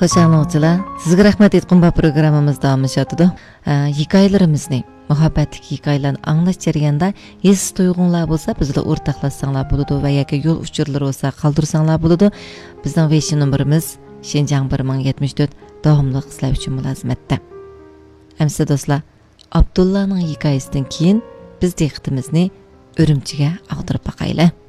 Xo'shalovchilar, sizga rahmat aytgan bu programmamiz davom etadi. Hikoyalarimizni, muhabbatlik hikoyalarni anglash jarayonida his tuyg'unlar bo'lsa, bizlar o'rtoqlashsanglar bo'ladi va yoki yo'l uchurlari bo'lsa, qoldirsanglar bo'ladi. Bizning WhatsApp nomerimiz Şinjan 1074 davomli sizlar uchun mulozimatda. Amsa do'stlar, Abdullahning hikoyasidan keyin biz diqqatimizni Urumchiga ag'dirib boqaylik.